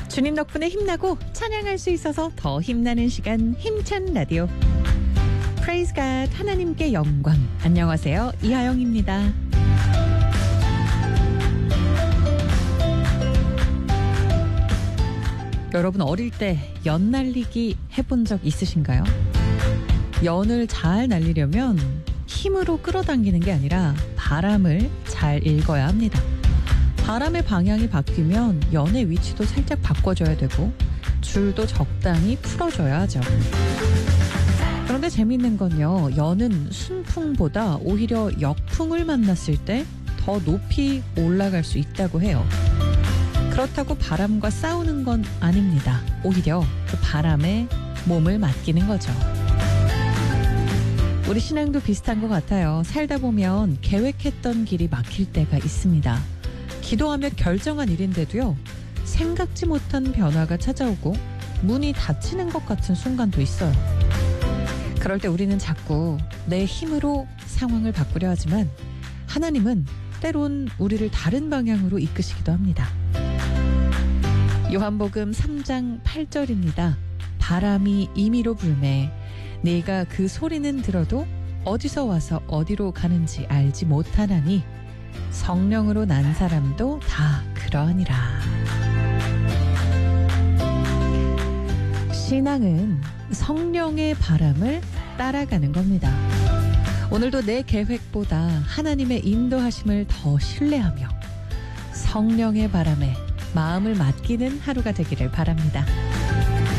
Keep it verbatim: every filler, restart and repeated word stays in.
주님 덕분에 힘나고 찬양할 수 있어서 더 힘나는 시간, 힘찬 라디오. Praise God, 하나님께 영광. 안녕하세요, 이하영입니다. 여러분, 어릴 때 연 날리기 해본 적 있으신가요? 연을 잘 날리려면 힘으로 끌어당기는 게 아니라 바람을 잘 읽어야 합니다. 바람의 방향이 바뀌면 연의 위치도 살짝 바꿔줘야 되고 줄도 적당히 풀어줘야 하죠. 그런데 재미있는 건요, 연은 순풍보다 오히려 역풍을 만났을 때 더 높이 올라갈 수 있다고 해요. 그렇다고 바람과 싸우는 건 아닙니다. 오히려 그 바람에 몸을 맡기는 거죠. 우리 신앙도 비슷한 것 같아요. 살다 보면 계획했던 길이 막힐 때가 있습니다. 기도하며 결정한 일인데도요, 생각지 못한 변화가 찾아오고 문이 닫히는 것 같은 순간도 있어요. 그럴 때 우리는 자꾸 내 힘으로 상황을 바꾸려 하지만 하나님은 때론 우리를 다른 방향으로 이끄시기도 합니다. 요한복음 삼 장 팔 절입니다. 바람이 임의로 불매 네가 그 소리는 들어도 어디서 와서 어디로 가는지 알지 못하나니 성령으로 난 사람도 다 그러하니라. 신앙은 성령의 바람을 따라가는 겁니다. 오늘도 내 계획보다 하나님의 인도하심을 더 신뢰하며 성령의 바람에 마음을 맡기는 하루가 되기를 바랍니다.